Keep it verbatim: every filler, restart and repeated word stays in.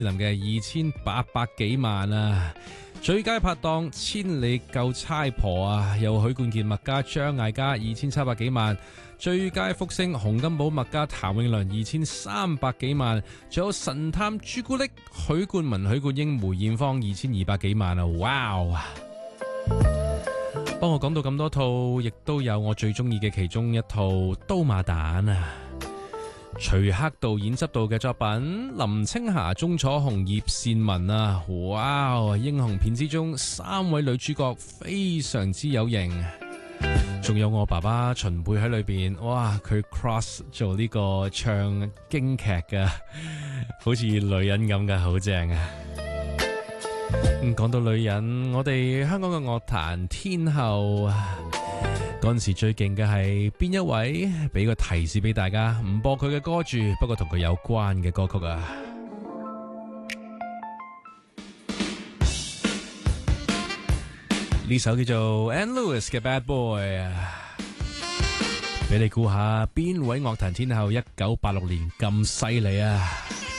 林嘅二千八百幾萬啊！最佳拍檔千里救差婆啊，由許冠傑、麥嘉、張艾嘉二千七百幾萬。最佳福星洪金寶、麥嘉、譚詠麟二千三百幾萬。仲有神探朱古力許冠文、許冠英、梅艷芳二千二百幾萬啊！哇！幫我講到咁多套，亦都有我最中意嘅其中一套《刀馬旦》啊！徐克導演執導嘅作品，林青霞、鐘楚紅、葉倩文啊！哇！英雄片之中三位女主角非常之有型，仲有我爸爸秦沛喺裏邊，哇！佢 cross 做呢個唱京劇嘅，好似女人咁嘅，好正啊！咁講到女人，我哋香港嘅樂壇天后嗰陣時最勁嘅係邊一位？俾個提示俾大家，唔播佢嘅歌住，不過同佢有關嘅歌曲啊！呢首叫做 Anne Lewis 嘅 Bad Boy 啊，俾你估下邊位樂壇天后一九八六年咁犀利啊！